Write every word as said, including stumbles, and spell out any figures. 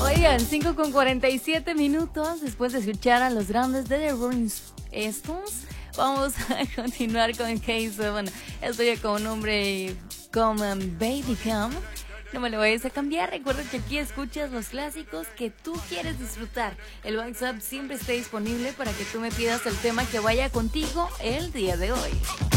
Oigan, cinco con cuarenta y siete minutos después de escuchar a los grandes de The Rolling Stones. Vamos a continuar con K siete. Estoy con un nombre como Baby Come. No me lo vayas a cambiar. Recuerda que aquí escuchas los clásicos que tú quieres disfrutar. El WhatsApp siempre está disponible para que tú me pidas el tema que vaya contigo el día de hoy.